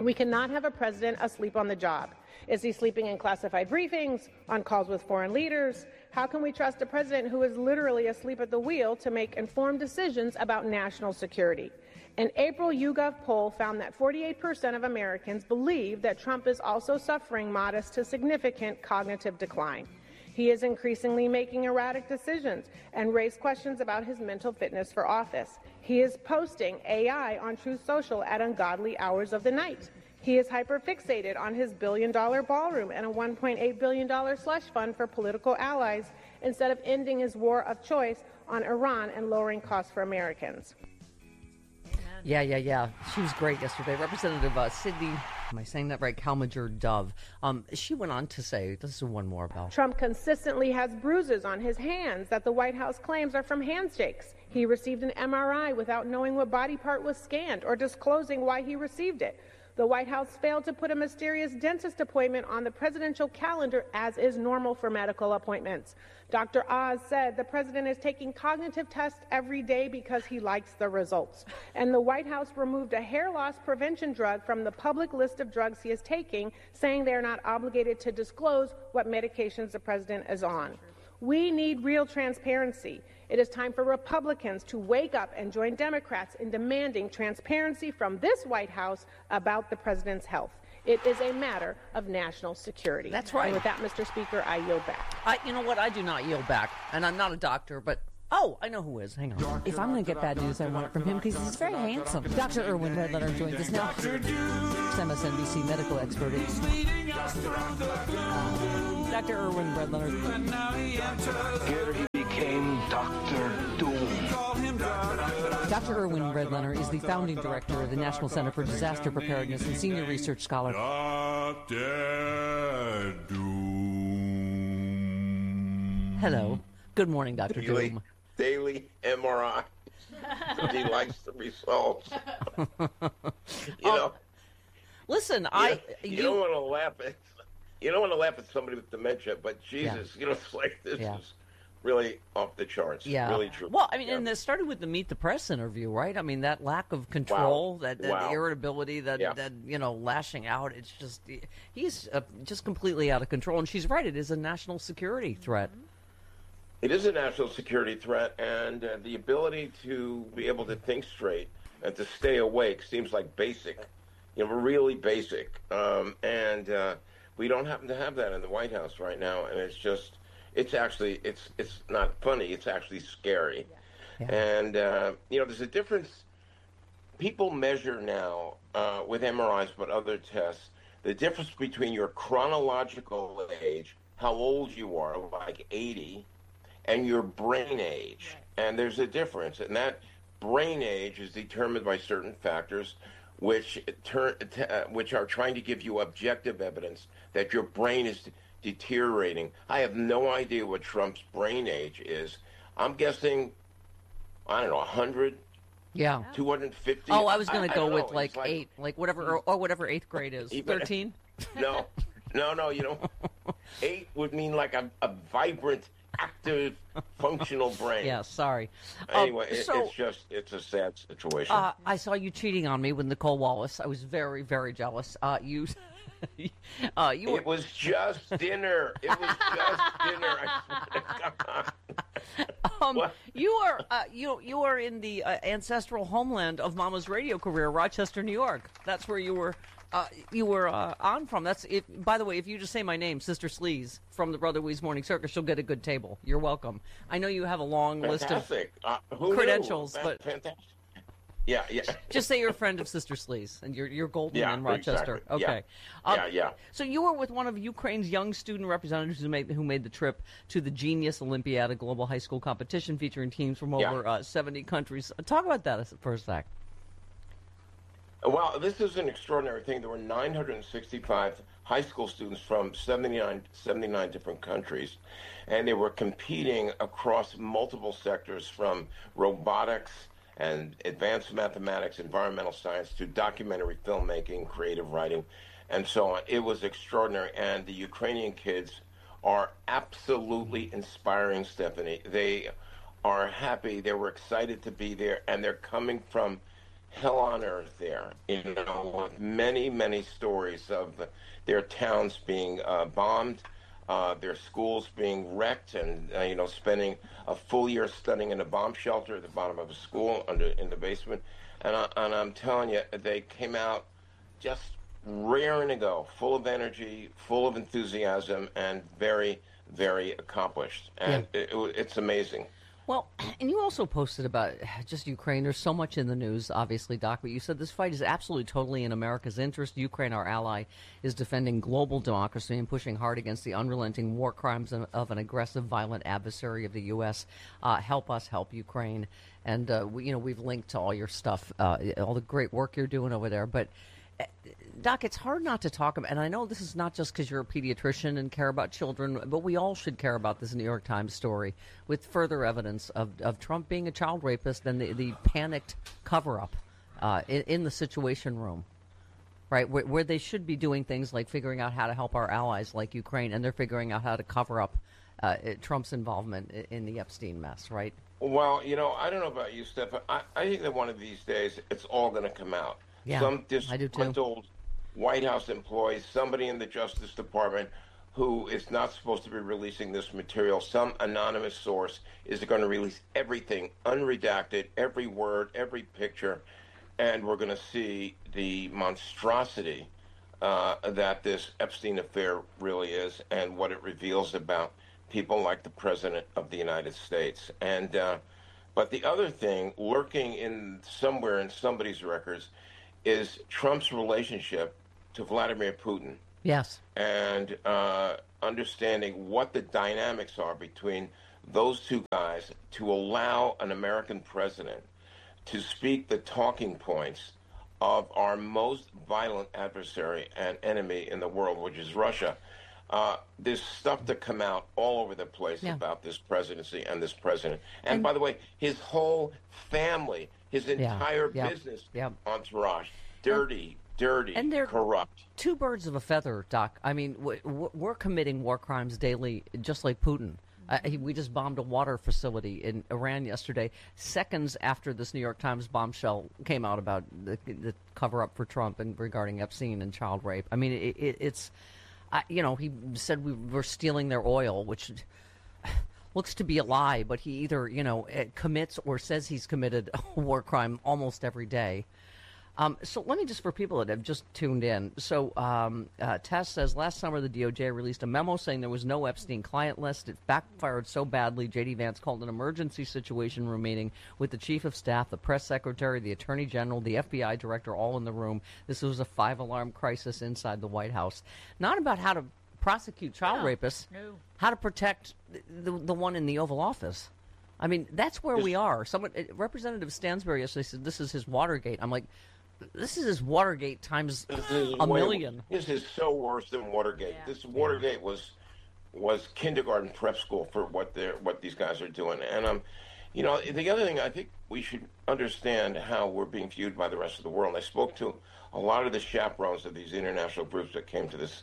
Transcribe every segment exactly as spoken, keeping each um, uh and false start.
We cannot have a president asleep on the job. Is he sleeping in classified briefings, on calls with foreign leaders? How can we trust a president who is literally asleep at the wheel to make informed decisions about national security? An April YouGov poll found that forty-eight percent of Americans believe that Trump is also suffering modest to significant cognitive decline. He is increasingly making erratic decisions and raised questions about his mental fitness for office. He is posting A I on Truth Social at ungodly hours of the night. He is hyperfixated on his billion-dollar ballroom and a one point eight billion dollars slush fund for political allies instead of ending his war of choice on Iran and lowering costs for Americans. Yeah, yeah, yeah. She was great yesterday. Representative uh, Sidney, am I saying that right? Calmager Dove. Um, she went on to say, this is one more about. Trump consistently has bruises on his hands that the White House claims are from handshakes. He received an M R I without knowing what body part was scanned or disclosing why he received it. The White House failed to put a mysterious dentist appointment on the presidential calendar, as is normal for medical appointments. Doctor Oz said the president is taking cognitive tests every day because he likes the results. And the White House removed a hair loss prevention drug from the public list of drugs he is taking, saying they are not obligated to disclose what medications the president is on. We need real transparency. It is time for Republicans to wake up and join Democrats in demanding transparency from this White House about the president's health. It is a matter of national security. That's right. And with that, Mister Speaker, I yield back. I, you know what? I do not yield back. And I'm not a doctor, but... Oh, I know who is. Hang on. If I'm going to get bad news, I want it from him because he's very handsome. Doctor Irwin Redletter joins us now. M S N B C medical expert. Uh, Doctor Irwin Redletter. Here he became Doctor Doom. Doctor Irwin Redletter is the founding director of the National Center for Disaster Preparedness and senior research scholar. Doctor Doom. Hello. Good morning, Doctor Daily, Doom. daily M R I. He likes the results. you know. Um, listen, you I know, you, you don't want to laugh at you don't want to laugh at somebody with dementia, but Jesus, yeah. you know, it's like this yeah. is really off the charts. Yeah, really true. Well, I mean, yeah. and it started with the Meet the Press interview, right? I mean, that lack of control, wow. that, that wow. irritability, that yeah. that you know, lashing out. It's just he's uh, just completely out of control. And she's right; it is a national security threat. It is a national security threat, and uh, the ability to be able to think straight and to stay awake seems like basic, you know, really basic. Um, and uh, we don't happen to have that in the White House right now, and it's just, it's actually, it's it's not funny, it's actually scary. Yeah. Yeah. And, uh, you know, there's a difference. People measure now uh, with M R Is, but other tests, the difference between your chronological age, how old you are, like eighty, and your brain age. And there's a difference. And that brain age is determined by certain factors which turn, uh, which are trying to give you objective evidence that your brain is deteriorating. I have no idea what Trump's brain age is. I'm guessing, I don't know, one hundred? Yeah. two hundred fifty? Oh, I was going to go with know. like, like eight, like whatever, or, or whatever eighth grade is. thirteen? No, no, no, you know, eight would mean like a, a vibrant, active, functional brain. Yeah, sorry. Anyway, um, it, so, it's just, it's a sad situation. Uh, I saw you cheating on me with Nicole Wallace. I was very, very jealous. Uh, you, uh, you were... It was just dinner. It was just dinner. I swear to God. Um, you are, uh, you, you are in the uh, ancestral homeland of Mama's radio career, Rochester, New York. That's where you were. Uh, you were uh, on from. That's if. By the way, if you just say my name, Sister Sleaze from the Brother Wease Morning Circus, she'll get a good table. You're welcome. I know you have a long Fantastic. list of uh, who credentials, knew? but Fantastic. Yeah, yeah. Just say you're a friend of Sister Sleaze, and you're you're golden yeah, in Rochester. Exactly. Okay. Yeah. Um, yeah, yeah. So you were with one of Ukraine's young student representatives who made who made the trip to the Genius Olympiad, a global high school competition featuring teams from yeah. over uh, seventy countries. Talk about that for a sec. Well, this is an extraordinary thing. There were nine hundred sixty-five high school students from seventy-nine, seventy-nine different countries, and they were competing across multiple sectors from robotics and advanced mathematics, environmental science, to documentary filmmaking, creative writing, and so on. It was extraordinary, and the Ukrainian kids are absolutely inspiring, Stephanie. They are happy. They were excited to be there, and they're coming from hell on earth there, you know, with many, many stories of the, their towns being uh, bombed, uh, their schools being wrecked, and, uh, you know, spending a full year studying in a bomb shelter at the bottom of a school under in the basement. And, I, and I'm telling you, they came out just raring to go, full of energy, full of enthusiasm, and very, very accomplished. And yeah. it, it, it's amazing. Well, and you also posted about just Ukraine. There's so much in the news, obviously, Doc, but you said this fight is absolutely totally in America's interest. Ukraine, our ally, is defending global democracy and pushing hard against the unrelenting war crimes of, of an aggressive, violent adversary of the U S. Uh, help us help Ukraine. And, uh, we, you know, we've linked to all your stuff, uh, all the great work you're doing over there. But, uh, Doc, it's hard not to talk about, and I know this is not just because you're a pediatrician and care about children, but we all should care about this New York Times story with further evidence of, of Trump being a child rapist and the, the panicked cover-up uh, in, in the Situation Room, right, where, where they should be doing things like figuring out how to help our allies like Ukraine, and they're figuring out how to cover up uh, Trump's involvement in the Epstein mess, right? Well, you know, I don't know about you, Steph. I, I think that one of these days it's all going to come out. Yeah, Some I do too. disgruntled White House employees, somebody in the Justice Department who is not supposed to be releasing this material, some anonymous source is going to release everything, unredacted, every word, every picture, and we're going to see the monstrosity uh, that this Epstein affair really is and what it reveals about people like the President of the United States. And uh, but the other thing lurking in somewhere in somebody's records is Trump's relationship to Vladimir Putin. Yes. And uh, understanding what the dynamics are between those two guys to allow an American president to speak the talking points of our most violent adversary and enemy in the world, which is Russia. Uh, there's stuff to come out all over the place yeah. about this presidency and this president. And, and by the way, his whole family, his entire yeah, yeah, business yeah. entourage, dirty, dirty, and they're corrupt. Two birds of a feather, Doc. I mean, we're committing war crimes daily, just like Putin. Uh, he, we just bombed a water facility in Iran yesterday, seconds after this New York Times bombshell came out about the, the cover-up for Trump and regarding Epstein and child rape. I mean, it, it, it's, uh, you know, he said we were stealing their oil, which looks to be a lie, but he either, you know, commits or says he's committed a war crime almost every day. Um, so let me just, for people that have just tuned in, so um, uh, Tess says, last summer the D O J released a memo saying there was no Epstein client list. It backfired so badly, J D. Vance called an emergency situation room meeting with the chief of staff, the press secretary, the attorney general, the F B I director, all in the room. This was a five-alarm crisis inside the White House. Not about how to prosecute child no, rapists, no. how to protect the, the one in the Oval Office. I mean, that's where we are. Someone, Representative Stansbury yesterday said this is his Watergate. I'm like, this is his Watergate times a way, million. This is so worse than Watergate. Yeah. This Watergate was was kindergarten prep school for what they're what these guys are doing. And um, you know, the other thing I think we should understand how we're being viewed by the rest of the world. And I spoke to a lot of the chaperones of these international groups that came to this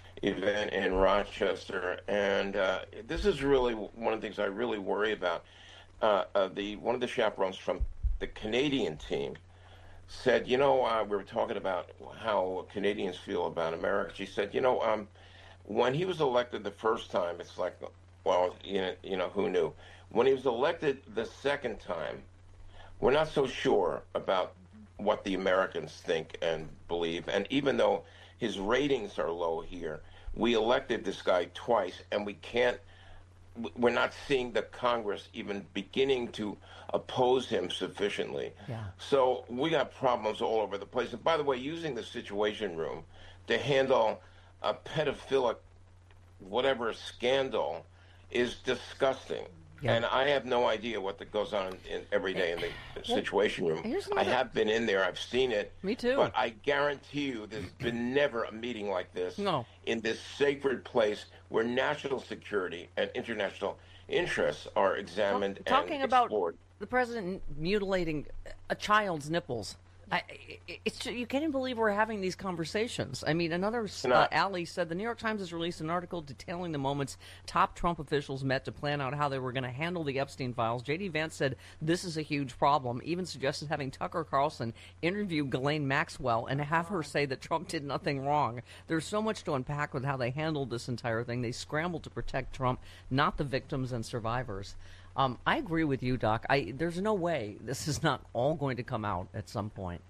event in Rochester, and uh, this is really one of the things I really worry about. Uh, uh, the one of the chaperones from the Canadian team said, you know, uh, we were talking about how Canadians feel about America. She said, you know, um, when he was elected the first time, it's like, well, you know, you know, who knew? When he was elected the second time, we're not so sure about what the Americans think and believe. And even though his ratings are low here, we elected this guy twice, and we can't, we're not seeing the Congress even beginning to oppose him sufficiently. Yeah. So we got problems all over the place. And by the way, using the Situation Room to handle a pedophilic whatever scandal is disgusting. Yeah. And I have no idea what that goes on in, every day in the well, Situation Room. I have been in there. I've seen it. Me too. But I guarantee you there's been never a meeting like this no. in this sacred place where national security and international interests are examined Talking and about explored. The president mutilating a child's nipples. I, it's you can't even believe we're having these conversations. I mean, another uh, Allie said the New York Times has released an article detailing the moments top Trump officials met to plan out how they were going to handle the Epstein files. J D Vance said this is a huge problem, even suggested having Tucker Carlson interview Ghislaine Maxwell and have her say that Trump did nothing wrong. There's so much to unpack with how they handled this entire thing. They scrambled to protect Trump, not the victims and survivors. Um, I agree with you, Doc. I, there's no way this is not all going to come out at some point.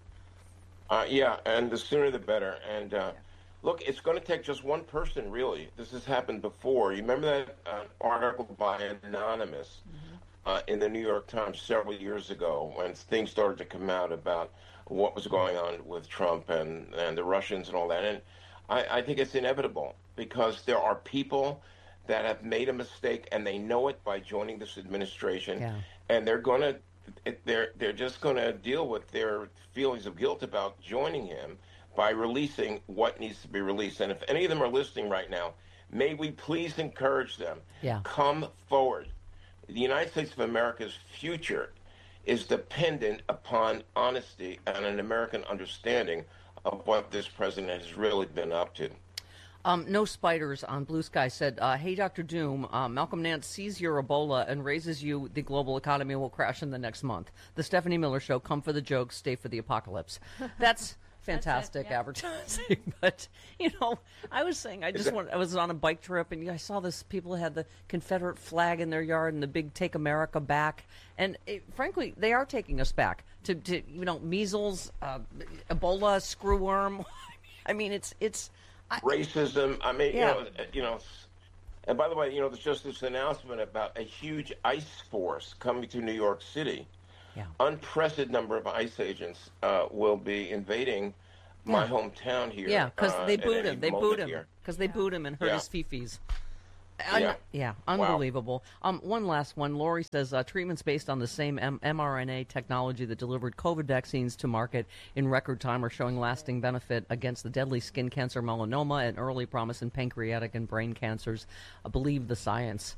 Uh, yeah, and the sooner the better. And uh, look, it's going to take just one person, really. This has happened before. You remember that uh, article by Anonymous mm-hmm. uh, in the New York Times several years ago when things started to come out about what was going on with Trump and, and the Russians and all that. And I, I think it's inevitable because there are people that have made a mistake and they know it by joining this administration, yeah. and they're going to, they're they're just going to deal with their feelings of guilt about joining him by releasing what needs to be released. And if any of them are listening right now, may we please encourage them, yeah. come forward. The United States of America's future is dependent upon honesty and an American understanding of what this president has really been up to. Um, no Spiders on Blue Sky said, uh, hey, Doctor Doom, uh, Malcolm Nance sees your Ebola and raises you the global economy will crash in the next month. The Stephanie Miller Show, come for the jokes, stay for the apocalypse. That's fantastic That's it, yeah. advertising. But, you know, I was saying, I just went, I was on a bike trip and I saw this, people had the Confederate flag in their yard and the big Take America Back. And it, frankly, they are taking us back to, to you know, measles, uh, Ebola, screwworm. I mean, it's, it's, racism. I mean, yeah. you know, you know. And by the way, you know, there's just this announcement about a huge ICE force coming to New York City. Yeah. Unprecedented number of ICE agents uh, will be invading yeah. my hometown here. Yeah, because uh, they booed him. They booed him because they yeah. booed him and hurt yeah. his fifis. Un- yeah. yeah, unbelievable. Wow. Um, one last one. Lori says uh, treatments based on the same M- mRNA technology that delivered COVID vaccines to market in record time are showing lasting benefit against the deadly skin cancer, melanoma, and early promise in pancreatic and brain cancers. I believe the science.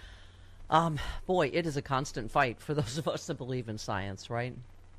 Um, boy, it is a constant fight for those of us that believe in science, right?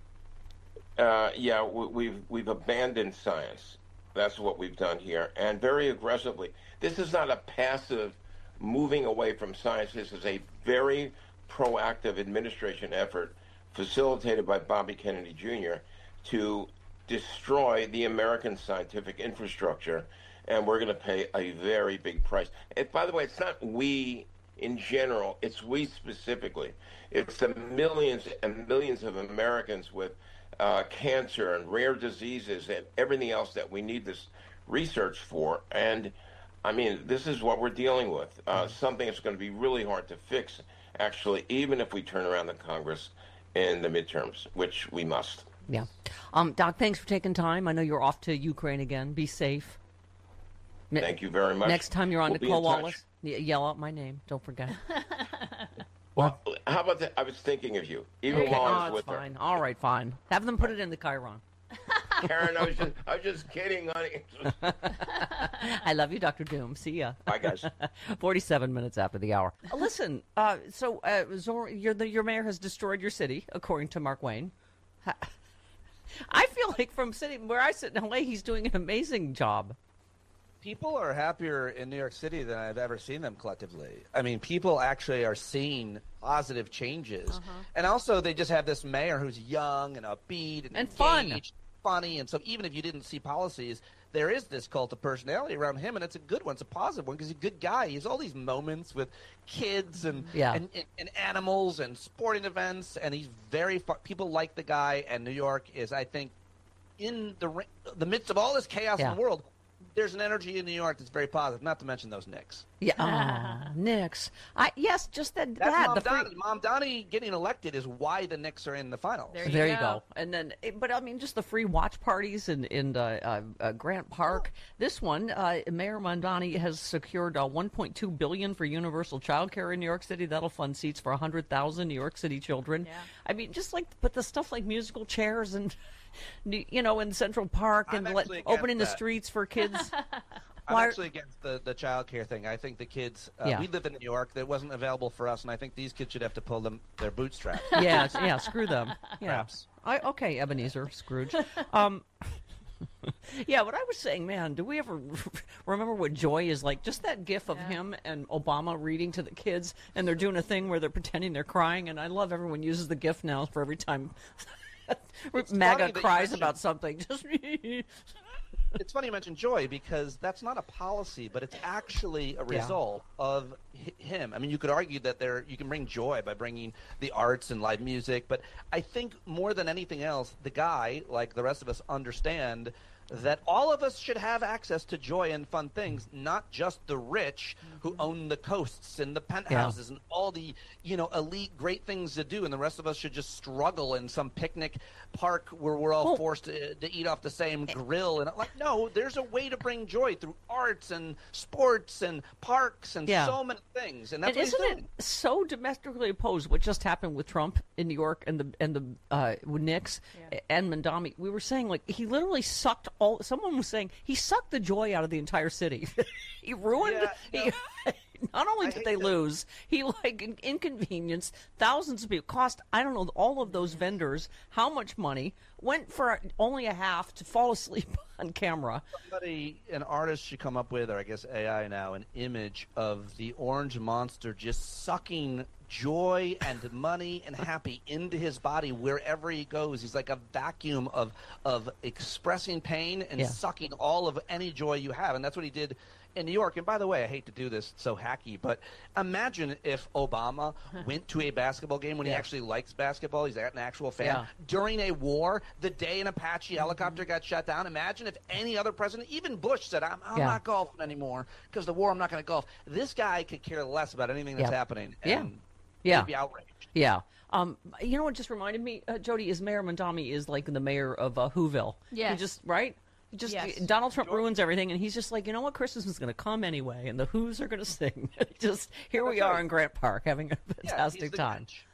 Uh, yeah, we, we've we've abandoned science. That's what we've done here, and very aggressively. This is not a passive moving away from science. This is a very proactive administration effort facilitated by Bobby Kennedy Junior to destroy the American scientific infrastructure, and we're going to pay a very big price. And by the way, it's not we in general, it's we specifically. It's the millions and millions of Americans with uh, cancer and rare diseases and everything else that we need this research for. And I mean, this is what we're dealing with, uh, something that's going to be really hard to fix, actually, even if we turn around the Congress in the midterms, which we must. Yeah. Um, Doc, thanks for taking time. I know you're off to Ukraine again. Be safe. Thank you very much. Next time you're on we'll Nicole Wallace, yell out my name. Don't forget. Well, how about that? I was thinking of you, even okay. while I was oh, with fine. her. All right, fine. Have them put it in the Chiron. Karen, I was just, I was just kidding, honey. I love you, Doctor Doom. See ya. Bye, guys. Forty-seven minutes after the hour. Uh, listen, uh, so uh, Zor, your the, your mayor has destroyed your city, according to Mark Wayne. I feel like from sitting where I sit in L A, he's doing an amazing job. People are happier in New York City than I've ever seen them collectively. I mean, people actually are seeing positive changes. Uh-huh. And also, they just have this mayor who's young and upbeat and, and engaged, fun. funny. And so even if you didn't see policies, there is this cult of personality around him, and it's a good one. It's a positive one because he's a good guy. He has all these moments with kids and, yeah. and, and, and animals and sporting events, and he's very fun. People like the guy, and New York is, I think, in the, the midst of all this chaos yeah. in the world, there's an energy in New York that's very positive, not to mention those Knicks. Yeah, oh, Knicks. I, yes, just that. That's that, Mom, the Donnie. free... Mom Donnie getting elected is why the Knicks are in the finals. There you, there go. you go. And then, but I mean, just the free watch parties in, in uh, uh, uh, Grant Park. Oh. This one, uh, Mayor Mondani has secured uh, one point two billion dollars for universal child care in New York City. That'll fund seats for one hundred thousand New York City children. Yeah. I mean, just like, but the stuff like musical chairs and, you know, in Central Park and let, opening that. the streets for kids. I'm Why- actually against the, the child care thing. I think the kids, uh, Yeah. we live in New York, that wasn't available for us, and I think these kids should have to pull them their bootstraps. Yeah, it's- yeah, screw them. Yeah. Perhaps. I, okay, Ebenezer Scrooge. Um, yeah, what I was saying, man, do we ever remember what joy is like? Just that gif of Yeah. him and Obama reading to the kids, and they're doing a thing where they're pretending they're crying, and I love everyone uses the gif now for every time It's MAGA funny that you cries mentioned- about something. Just It's funny you mentioned joy because that's not a policy, but it's actually a Yeah. result of hi- him. I mean, you could argue that there you can bring joy by bringing the arts and live music, but I think more than anything else, the guy, like the rest of us, understand that all of us should have access to joy and fun things, not just the rich who own the coasts and the penthouses and all the, you know, elite great things to do, and the rest of us should just struggle in some picnic park where we're all Well- forced to, to eat off the same grill. And like, no, there's a way to bring joy through arts and sports and parks and Yeah. so many things, and that's And what isn't he's it doing. so domestically opposed what just happened with Trump in New York and the and the uh, with Knicks and Mandami? We were saying like he literally sucked all. Someone was saying he sucked the joy out of the entire city. he ruined. Yeah, he, not only I did hate they that. lose, he like in- inconvenienced thousands of people. Cost I don't know all of those vendors how much money. Went for only a half to fall asleep on camera. Somebody, an artist should come up with, or I guess A I now, an image of the orange monster just sucking joy and money and happy into his body wherever he goes. He's like a vacuum of of expressing pain and Yeah. sucking all of any joy you have, and that's what he did in New York. And by the way, I hate to do this, it's so hacky, but imagine if Obama went to a basketball game when he Yeah. actually likes basketball. He's an actual fan. Yeah. During a war, the day an Apache helicopter got shot down, imagine if any other president, even Bush, said, I'm, I'm Yeah. not golfing anymore because the war, I'm not going to golf. This guy could care less about anything that's Yeah. happening. Yeah. And Yeah. he'd be outraged. Yeah. Um, you know what just reminded me, uh, Jody, is Mayor Mandami is like the mayor of uh, Whoville. Yes. He just, right? He Just Yes. Donald Trump ruins everything, and he's just like, you know what? Christmas is going to come anyway, and the Who's are going to sing. just here we That's are right. in Grant Park having a Yeah, fantastic he's the time. Grinch.